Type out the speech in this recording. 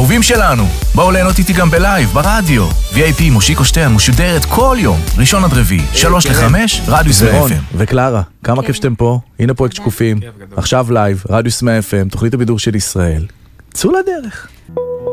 אהובים שלנו, בואו ליהנות איתי גם בלייב, ברדיו. VIP מושיקו שטיין משודרת כל יום, ראשון עד רביעי, 3-5, רדיוס 100 FM. וקלרה, כמה כיף שאתם פה, הנה פרויקט שקופים, עכשיו לייב, רדיוס 100 FM, תוכנית הבידור של ישראל. צאו לדרך.